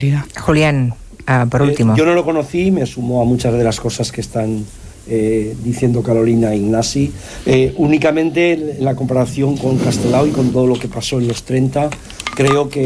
Julián, por último. Yo no lo conocí, me sumo a muchas de las cosas que están diciendo Carolina e Ignasi. Únicamente en la comparación con Castelao y con todo lo que pasó en los 30, creo que